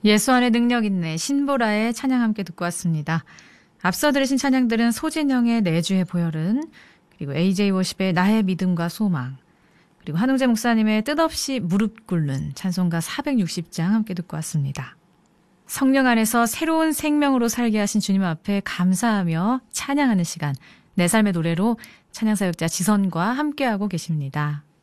예수 안에 능력 있네 신보라의 찬양 함께 듣고 왔습니다. 앞서 들으신 찬양들은 소진영의 내주의 보혈은, 그리고 AJ 워십의 나의 믿음과 소망, 그리고 한웅재 목사님의 뜻없이 무릎 꿇는 찬송가 460장 함께 듣고 왔습니다. 성령 안에서 새로운 생명으로 살게 하신 주님 앞에 감사하며 찬양하는 시간, 내 삶의 노래로 찬양사역자 지선과 함께하고 계십니다.